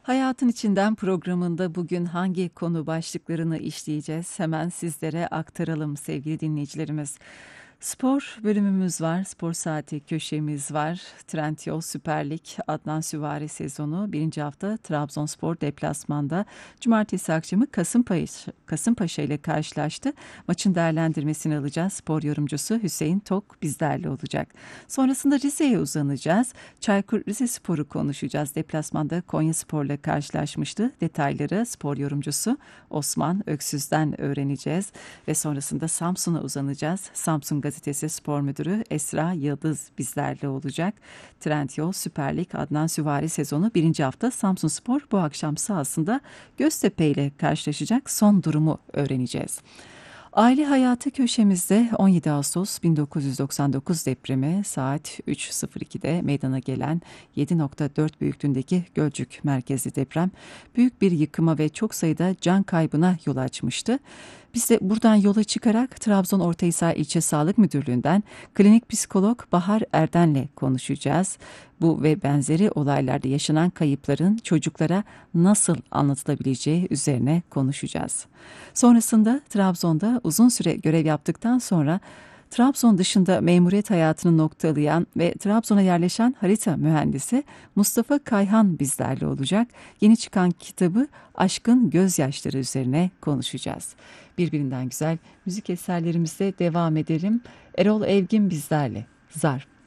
Hayatın İçinden programında bugün hangi konu başlıklarını işleyeceğiz? Hemen sizlere aktaralım sevgili dinleyicilerimiz. Spor bölümümüz var, spor saati köşemiz var. Trendyol Süper Lig Adnan Süvari sezonu birinci hafta Trabzonspor deplasmanda cumartesi akşamı Kasımpaşa ile karşılaştı. Maçın değerlendirmesini alacağız. Spor yorumcusu Hüseyin Tok bizlerle olacak. Sonrasında Rize'ye uzanacağız. Çaykur Rizespor'u konuşacağız. Deplasmanda Konyaspor'la karşılaşmıştı. Detayları spor yorumcusu Osman Öksüz'den öğreneceğiz. Ve sonrasında Samsun'a uzanacağız. Samsun Gazetesi Spor Müdürü Esra Yıldız bizlerle olacak. Trendyol Süper Lig Adnan Süvari sezonu birinci hafta Samsunspor bu akşam sahasında Göztepe ile karşılaşacak. Son durumu öğreneceğiz. Aile hayatı köşemizde 17 Ağustos 1999 depremi saat 3.02'de meydana gelen 7.4 büyüklüğündeki Gölcük merkezli deprem büyük bir yıkıma ve çok sayıda can kaybına yol açmıştı. Biz de buradan yola çıkarak Trabzon Ortahisar İlçe Sağlık Müdürlüğü'nden klinik psikolog Bahar Erden'le konuşacağız. Bu ve benzeri olaylarda yaşanan kayıpların çocuklara nasıl anlatılabileceği üzerine konuşacağız. Sonrasında Trabzon'da uzun süre görev yaptıktan sonra Trabzon dışında memuriyet hayatını noktalayan ve Trabzon'a yerleşen harita mühendisi Mustafa Kayhan bizlerle olacak. Yeni çıkan kitabı Aşkın Gözyaşları üzerine konuşacağız. Birbirinden güzel müzik eserlerimizle devam edelim. Erol Evgin bizlerle. Zar.